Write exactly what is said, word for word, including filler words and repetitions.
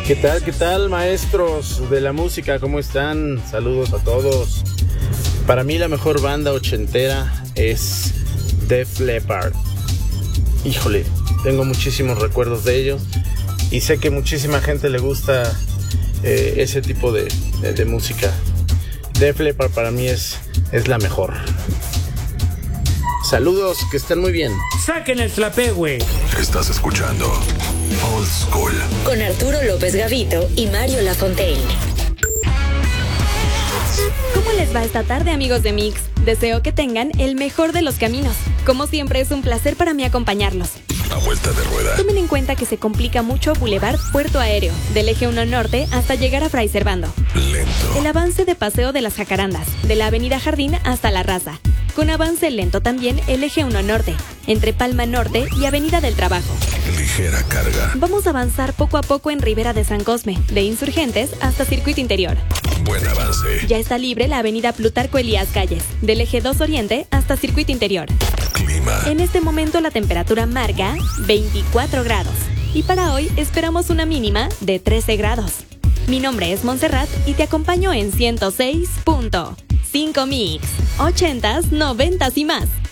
¿Qué tal, qué tal, maestros de la música? ¿Cómo están? Saludos a todos. Para mí la mejor banda ochentera es Def Leppard. Híjole, tengo muchísimos recuerdos de ellos y sé que muchísima gente le gusta eh, ese tipo de, de, de música. Def Leppard para mí es, es la mejor. Saludos, que estén muy bien. ¡Saquen el tlapé, güey! Estás escuchando Old School con Arturo López Gavito y Mario Lafontaine. ¿Cómo les va esta tarde, amigos de Mix? Deseo que tengan el mejor de los caminos. Como siempre, es un placer para mí acompañarlos. A vuelta de rueda. Tomen en cuenta que se complica mucho Boulevard Puerto Aéreo, del eje uno Norte hasta llegar a Fray Servando. Lento. El avance de Paseo de las Jacarandas, de la Avenida Jardín hasta La Raza. Con avance lento también el eje uno Norte, entre Palma Norte y Avenida del Trabajo. Ligera carga. Vamos a avanzar poco a poco en Ribera de San Cosme, de Insurgentes hasta Circuito Interior. Buen avance. Ya está libre la Avenida Plutarco Elías Calles, del eje dos Oriente hasta Circuito Interior. Clima. En este momento la temperatura marca veinticuatro grados. Y para hoy esperamos una mínima de trece grados. Mi nombre es Montserrat y te acompaño en ciento seis punto cinco Mix. ochentas, noventas y más.